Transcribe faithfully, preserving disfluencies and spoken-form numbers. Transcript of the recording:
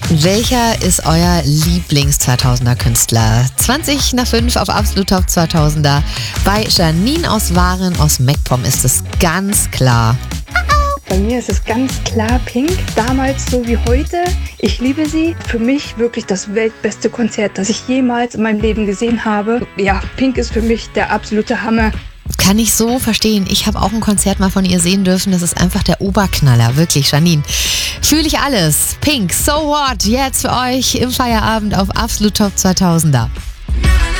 Welcher ist euer Lieblings-zweitausender-Künstler? zwanzig nach fünf auf Absolut Top zweitausender. Bei Janine aus Waren aus MacPom ist es ganz klar. Bei mir ist es ganz klar Pink. Damals so wie heute. Ich liebe sie. Für mich wirklich das weltbeste Konzert, das ich jemals in meinem Leben gesehen habe. Ja, Pink ist für mich der absolute Hammer. Kann ich so verstehen. Ich habe auch ein Konzert mal von ihr sehen dürfen. Das ist einfach der Oberknaller. Wirklich, Janine. Fühle ich alles. Pink, so what? Jetzt für euch im Feierabend auf Absolut Top zweitausender.